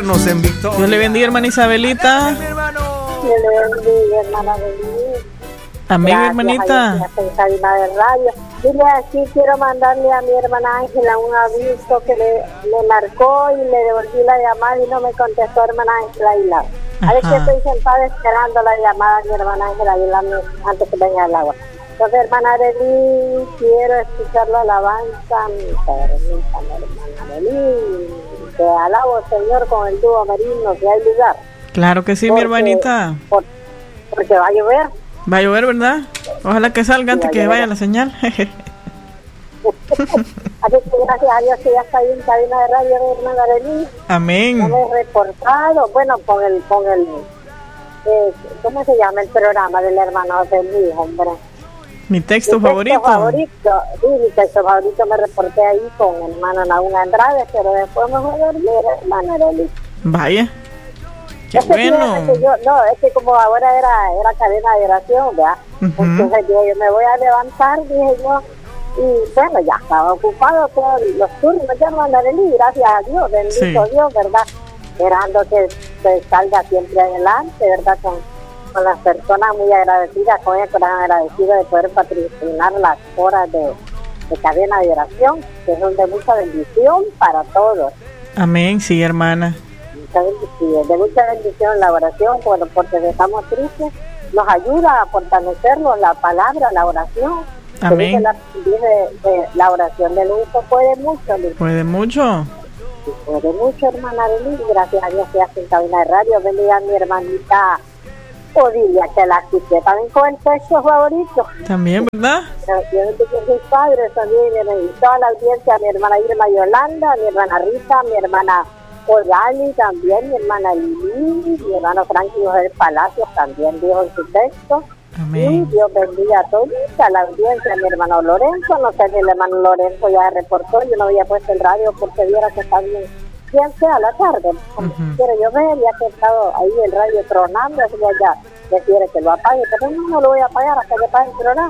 escucharnos en Victoria. Dios le bendiga, hermana Isabelita. Dios le bendiga, hermana Denise. Amén, Gracias, hermanita. a Dios, en cabina de radio. Dile aquí, quiero mandarle a mi hermana Ángela un aviso que le marcó y le devolví la llamada y no me contestó, hermana Ángela Aguilar. A ver que estoy sentada esperando la llamada de mi hermana Ángela Aguilar antes que venga el agua. Entonces, hermana Arely, quiero escuchar la alabanza. Permítame, hermana Arely. Te alabo, Señor, con el dúo marino, si hay lugar. Claro que sí, mi hermanita. Porque va a llover. Va a llover, ¿verdad? Ojalá que salga antes que vaya la señal. Así que gracias a Dios que ya está ahí en cabina de radio, mi hermana Arely. Amén. No me he reportado, bueno, con el ¿cómo se llama el programa del hermano José Luis, hombre? Mi texto favorito. Sí, mi texto favorito me reporté ahí con mi hermana Nauna Andrade, pero después me voy a dormir, hermana Arely. Vaya. Qué bueno. Es que como ahora era cadena de oración, ¿verdad? Entonces yo me voy a levantar, dije yo, y bueno, ya estaba ocupado todos los turnos, ya hermana Arely, gracias a Dios, bendito Dios, ¿verdad? Esperando que salga siempre adelante, ¿verdad? Con las personas muy agradecidas, con el corazón agradecido de poder patrocinar las horas de cadena de oración, que son de mucha bendición para todos. Amén, sí, hermana. De mucha bendición la oración, bueno, porque estamos tristes, nos ayuda a fortalecernos la palabra, la oración. Amén. La oración del único puede mucho. Puede mucho. Puede mucho, hermana Arely, gracias a Dios que hace en cabina de radio. Bendiga a mi hermanita Odilia, que la escuché también con el texto favorito. También, ¿verdad? Yo que soy padre también, y toda la audiencia, mi hermana Irma Yolanda, mi hermana Rita, mi hermana Odali también, mi hermana Lili, mi hermano Frankie José Palacios también dijo en su texto. Amén. Y Dios bendiga a todos, a la audiencia, mi hermano Lorenzo, no sé si el hermano Lorenzo ya reportó, yo no había puesto el radio porque viera que está bien sea a la tarde, pero yo veía que he estado ahí el radio tronando, así que ya quiere que lo apague, pero no lo voy a apagar hasta que pague el programa.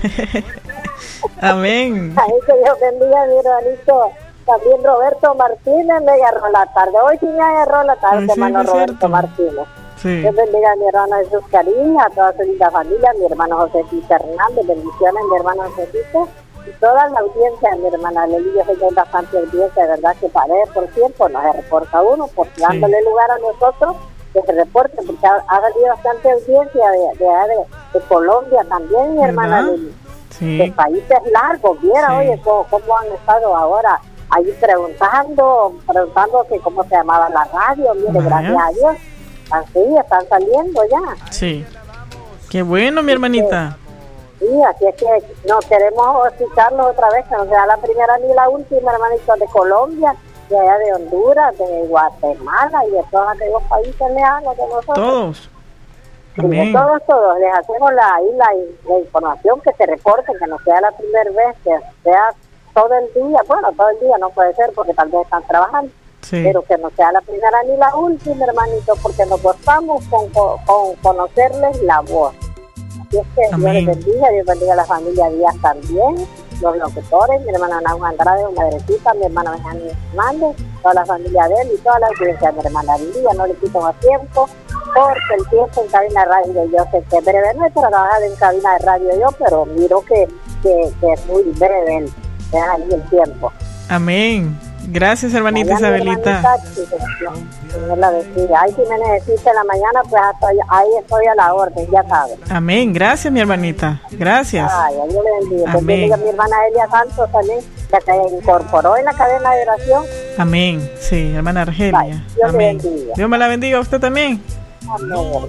Amén. Ahí que Dios bendiga a mi hermanito. También Roberto Martínez me agarró la tarde. Hoy sí me agarró la tarde, hermano Roberto Martínez. Sí. Dios bendiga a mi hermano Jesús Cariño, a toda su linda familia, a mi hermano José Tito Hernández, bendiciones a mi hermano José Tito, y toda la audiencia de mi hermana Leli. Yo sé que hay bastante audiencia, de verdad que paré por tiempo, no se reporta uno, por dándole lugar a nosotros que se reporte, porque ha salido bastante audiencia de Colombia también, mi hermana Leli. Sí. De países largos, viera, oye, cómo han estado ahora ahí preguntando que cómo se llamaba la radio, mire, gracias a Dios, así están saliendo ya. Sí, qué bueno, mi hermanita. Sí, así es que no queremos escucharlos otra vez, que no sea la primera ni la última, hermanitos, de Colombia, de allá de Honduras, de Guatemala y de todos aquellos países lejanos de nosotros. Todos. Amén. Todos, les hacemos la información, que se reporten, que no sea la primera vez, que sea todo el día, bueno, todo el día no puede ser porque tal vez están trabajando, pero que no sea la primera ni la última, hermanito, porque nos gozamos con conocerles la voz. Así es que Dios les bendiga a la familia Díaz también, los locutores, mi hermana Nauna Andrade, una madrecita, mi hermana Benjamín Hernández, toda la familia de él y toda la audiencia de mi hermana Lidia. No le quito más tiempo, porque el tiempo en cabina de radio, yo sé que es breve, no he trabajado en cabina de radio yo, pero miro que es muy breve ahí el tiempo. Amén. Gracias, hermanita Isabelita. Señor la bendiga. Ahí si me necesita en la mañana, pues ahí estoy a la orden, ya sabes. Amén. Gracias, mi hermanita. Gracias. Ay, Dios le bendiga. Amén. Bendiga a mi hermana Elia Santos también, que se incorporó en la cadena de oración. Amén. Sí, hermana Argelia. Ay, Dios amén. le bendiga. Dios me la bendiga a usted también. Amén.